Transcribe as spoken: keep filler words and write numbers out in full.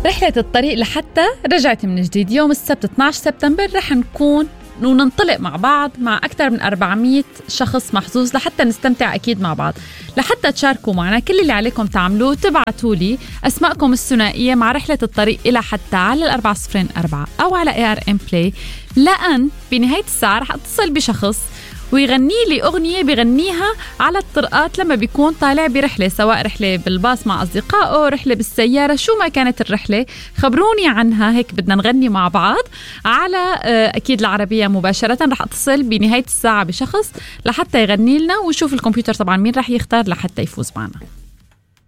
رحلة الطريق لحتى رجعت من جديد. يوم السبت اثني عشر سبتمبر رح نكون وننطلق مع بعض مع أكثر من أربعمية شخص محظوظ لحتى نستمتع أكيد مع بعض. لحتى تشاركوا معنا كل اللي عليكم تعملوه تبعتوا لي أسماءكم الثنائية مع رحلة الطريق إلى حتى على الأربعة صفرين أربعة أو على إيه آر إم بلاي، لأن بنهاية الساعة رح أتصل بشخص ويغني لي أغنية بغنيها على الطرقات لما بيكون طالع برحلة، سواء رحلة بالباص مع أصدقائه، رحلة بالسيارة، شو ما كانت الرحلة خبروني عنها. هيك بدنا نغني مع بعض على أكيد العربية مباشرة. رح أتصل بنهاية الساعة بشخص لحتى يغني لنا وشوف الكمبيوتر طبعا مين رح يختار لحتى يفوز معنا.